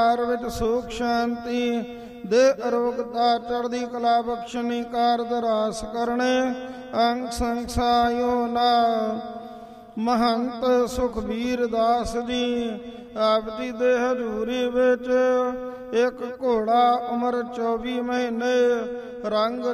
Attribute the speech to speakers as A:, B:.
A: ਘਰ ਵਿੱਚ ਸੁਖ ਸ਼ਾਂਤੀ ਦੇ ਅਰੋਗਤਾ ਚੜ੍ਹਦੀ ਕਲਾ ਬਖਸ਼ਣੀ ਕਾਰਜ ਰਾਸ ਕਰਨੇ ਅੰਗ ਸੰਸਾਯੋ ਨਾ। ਮਹੰਤ ਸੁਖਬੀਰ ਦਾਸ ਜੀ ਆਪ ਜੀ ਦੇ ਹਜ਼ੂਰੀ ਵਿੱਚ ਇੱਕ ਘੋੜਾ ਉਮਰ 24 ਮਹੀਨੇ ਰੰਗ